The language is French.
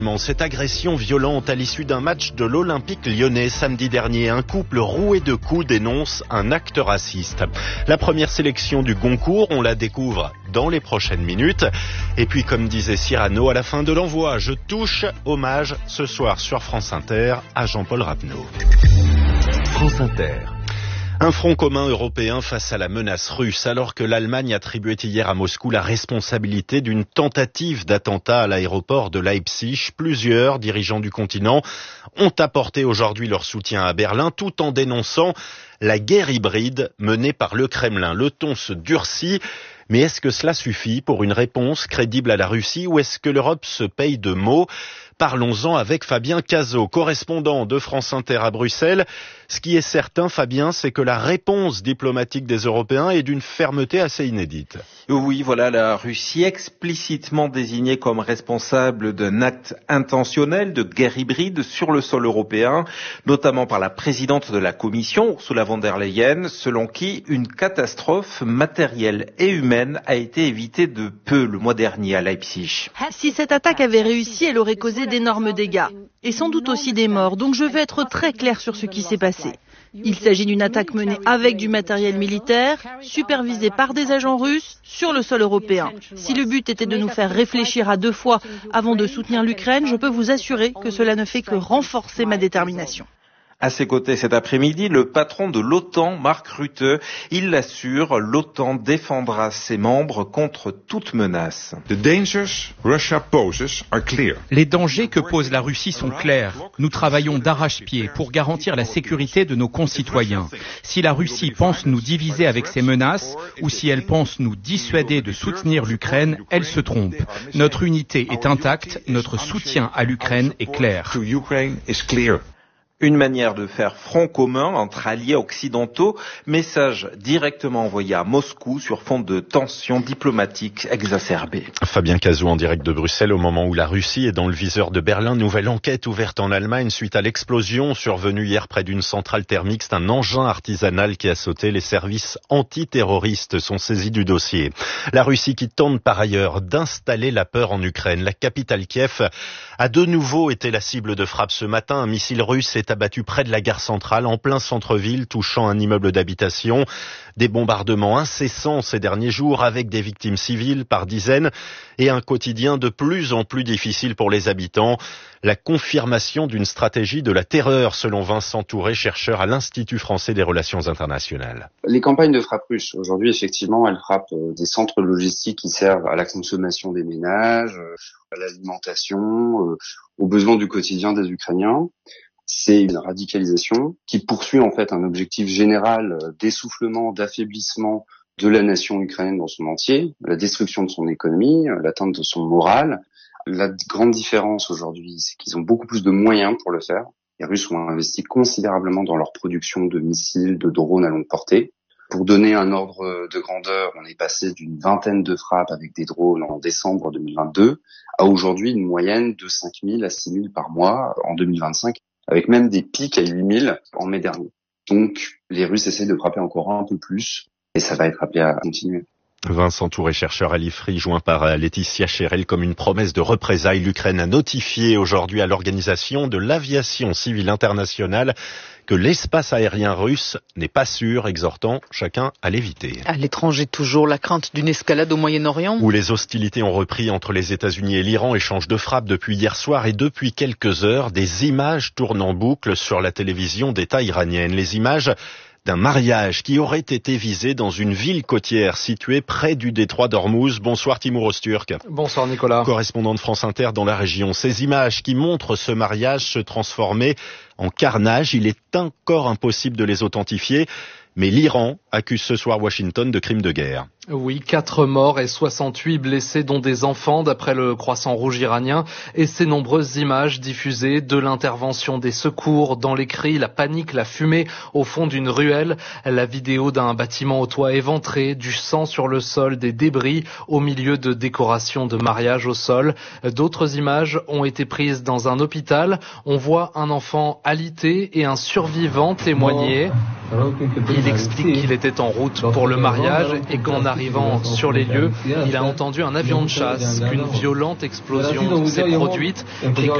Cette agression violente à l'issue d'un match de l'Olympique lyonnais samedi dernier, un couple roué de coups dénonce un acte raciste. La première sélection du Goncourt, on la découvre dans les prochaines minutes. Et puis, comme disait Cyrano à la fin de l'envoi, je touche hommage ce soir sur France Inter à Jean-Paul Rapneau. France Inter. Un front commun européen face à la menace russe, alors que l'Allemagne attribuait hier à Moscou la responsabilité d'une tentative d'attentat à l'aéroport de Leipzig. Plusieurs dirigeants du continent ont apporté aujourd'hui leur soutien à Berlin, tout en dénonçant la guerre hybride menée par le Kremlin. Le ton se durcit, mais est-ce que cela suffit pour une réponse crédible à la Russie, ou est-ce que l'Europe se paye de mots ? Parlons-en avec Fabien Cazot, correspondant de France Inter à Bruxelles. Ce qui est certain, Fabien, c'est que la réponse diplomatique des Européens est d'une fermeté assez inédite. Oui, voilà, la Russie explicitement désignée comme responsable d'un acte intentionnel de guerre hybride sur le sol européen, notamment par la présidente de la Commission, Ursula von der Leyen, selon qui une catastrophe matérielle et humaine a été évitée de peu le mois dernier à Leipzig. Si cette attaque avait réussi, elle aurait causé d'énormes dégâts, et sans doute aussi des morts, donc je vais être très clair sur ce qui s'est passé. Il s'agit d'une attaque menée avec du matériel militaire, supervisée par des agents russes, sur le sol européen. Si le but était de nous faire réfléchir à deux fois avant de soutenir l'Ukraine, je peux vous assurer que cela ne fait que renforcer ma détermination. À ses côtés cet après-midi, le patron de l'OTAN, Mark Rutte, il l'assure, l'OTAN défendra ses membres contre toute menace. Les dangers que pose la Russie sont clairs. Nous travaillons d'arrache-pied pour garantir la sécurité de nos concitoyens. Si la Russie pense nous diviser avec ses menaces, ou si elle pense nous dissuader de soutenir l'Ukraine, elle se trompe. Notre unité est intacte, notre soutien à l'Ukraine est clair. Une manière de faire front commun entre alliés occidentaux, message directement envoyé à Moscou sur fond de tensions diplomatiques exacerbées. Fabien Cazot en direct de Bruxelles au moment où la Russie est dans le viseur de Berlin. Nouvelle enquête ouverte en Allemagne suite à l'explosion survenue hier près d'une centrale thermique. C'est un engin artisanal qui a sauté. Les services antiterroristes sont saisis du dossier. La Russie qui tente par ailleurs d'installer la peur en Ukraine. La capitale Kiev a de nouveau été la cible de frappe ce matin. Un missile russe est abattu près de la gare centrale, en plein centre-ville, touchant un immeuble d'habitation. Des bombardements incessants ces derniers jours, avec des victimes civiles par dizaines, et un quotidien de plus en plus difficile pour les habitants. La confirmation d'une stratégie de la terreur, selon Vincent Touré, chercheur à l'Institut français des relations internationales. Les campagnes de frappe russe, aujourd'hui, effectivement, elles frappent des centres logistiques qui servent à la consommation des ménages, à l'alimentation, aux besoins du quotidien des Ukrainiens. C'est une radicalisation qui poursuit en fait un objectif général d'essoufflement, d'affaiblissement de la nation ukrainienne dans son entier, la destruction de son économie, l'atteinte de son moral. La grande différence aujourd'hui, c'est qu'ils ont beaucoup plus de moyens pour le faire. Les Russes ont investi considérablement dans leur production de missiles, de drones à longue portée. Pour donner un ordre de grandeur, on est passé d'une vingtaine de frappes avec des drones en décembre 2022 à aujourd'hui une moyenne de 5 000 à 6 000 par mois en 2025. Avec même des pics à 8000 en mai dernier. Donc, les Russes essaient de frapper encore un peu plus, et ça va être appelé à continuer. Vincent Touré, chercheur à l'IFRI, joint par Laetitia Chérel, comme une promesse de représailles. L'Ukraine a notifié aujourd'hui à l'Organisation de l'aviation civile internationale que l'espace aérien russe n'est pas sûr, exhortant chacun à l'éviter. À l'étranger, toujours la crainte d'une escalade au Moyen-Orient. Où les hostilités ont repris entre les États-Unis et l'Iran, échange de frappes depuis hier soir et depuis quelques heures. Des images tournent en boucle sur la télévision d'État iranienne. Les images d'un mariage qui aurait été visé dans une ville côtière située près du détroit d'Ormuz. Bonsoir Timur Öztürk. Bonsoir Nicolas. Correspondant de France Inter dans la région. Ces images qui montrent ce mariage se transformer en carnage, il est encore impossible de les authentifier. Mais l'Iran accuse ce soir Washington de crimes de guerre. Oui, 4 morts et 68 blessés, dont des enfants, d'après le Croissant Rouge iranien. Et ces nombreuses images diffusées de l'intervention des secours, dans les cris, la panique, la fumée au fond d'une ruelle. La vidéo d'un bâtiment au toit éventré, du sang sur le sol, des débris au milieu de décorations de mariage au sol. D'autres images ont été prises dans un hôpital. On voit un enfant alité et un survivant témoigner. Il explique qu'il était en route pour le mariage et qu'en arrivant sur les lieux, il a entendu un avion de chasse, qu'une violente explosion s'est produite et que